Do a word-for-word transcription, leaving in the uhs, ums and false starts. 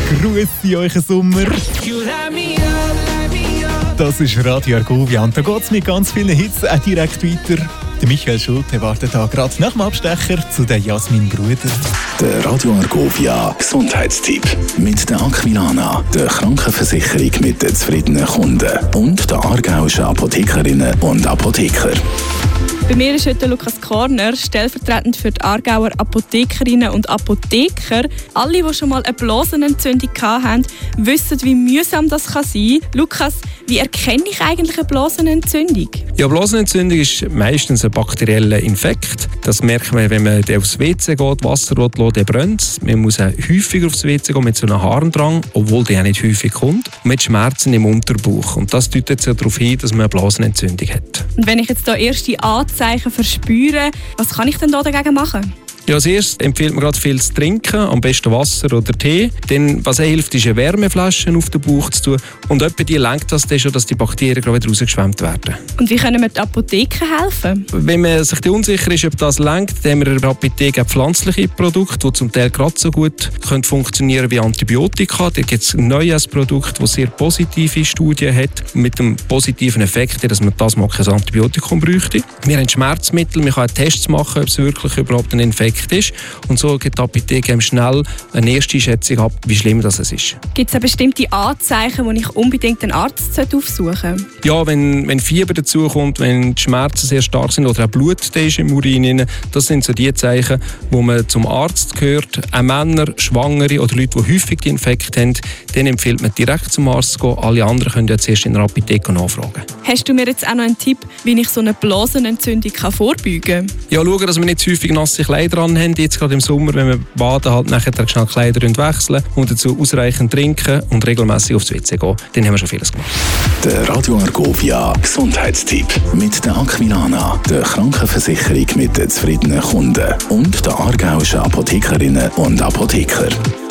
Grüße euch Sommer. Das ist Radio Argovia und da geht es mit ganz vielen Hits auch direkt weiter. Der Michael Schulte wartet da gerade nach dem Abstecher zu den Jasmin Bruder. Der Radio Argovia Gesundheitstipp mit der Aquilana, der Krankenversicherung mit den zufriedenen Kunden und der aargauischen Apothekerinnen und Apotheker. Bei mir ist heute Lukas Korner, stellvertretend für die Aargauer Apothekerinnen und Apotheker. Alle, die schon mal eine Blasenentzündung hatten, wissen, wie mühsam das sein kann. Lukas, wie erkenne ich eigentlich eine Blasenentzündung? Ja, Blasenentzündung ist meistens ein bakterieller Infekt. Das merkt man, wenn man aufs W C geht, Wasser lässt, der brennt. Man muss auch häufiger aufs W C gehen mit so einem Harndrang, obwohl der auch nicht häufig kommt. Und mit Schmerzen im Unterbauch. Und das deutet ja darauf hin, dass man eine Blasenentzündung hat. Und wenn ich jetzt da erste Anzeichen verspüre, was kann ich denn da dagegen machen? Ja, als erstes empfiehlt man gerade viel zu trinken, am besten Wasser oder Tee. Denn was hilft, ist eine Wärmeflasche auf den Bauch zu tun. Und etwa die lenkt das dann schon, dass die Bakterien gerade wieder rausgeschwemmt werden. Und wie können wir die Apotheke helfen? Wenn man sich unsicher ist, ob das lenkt, dann haben wir in der Apotheke pflanzliche Produkte, die zum Teil gerade so gut können funktionieren wie Antibiotika. Da gibt es ein neues Produkt, das sehr positive Studien hat, mit dem positiven Effekt, dass man das mal kein Antibiotikum bräuchte. Wir haben Schmerzmittel, wir können Tests machen, ob es wirklich überhaupt ein Infekt ist. Und so gibt die Apotheke schnell eine erste Schätzung ab, wie schlimm das ist. Gibt es bestimmte Anzeichen, wo ich unbedingt einen Arzt aufsuchen sollte? Ja, wenn, wenn Fieber dazukommt, wenn die Schmerzen sehr stark sind oder auch Blut ist im Urin, das sind so die Zeichen, wo man zum Arzt gehört. Auch Männer, Schwangere oder Leute, die häufig die Infekte haben, denen empfiehlt man direkt zum Arzt zu gehen. Alle anderen können ja zuerst in der Apotheke nachfragen. Hast du mir jetzt auch noch einen Tipp, wie ich so eine Blasenentzündung vorbeugen kann? Ja, schauen, dass wir nicht zu häufig nasse Kleider anhaben. Jetzt gerade im Sommer, wenn wir baden, halt nachher schnell Kleider wechseln und dazu ausreichend trinken und regelmäßig aufs W C gehen. Dann haben wir schon vieles gemacht. Der Radio Argovia Gesundheitstipp mit der Aquilana, der Krankenversicherung mit den zufriedenen Kunden und der aargauischen Apothekerinnen und Apotheker.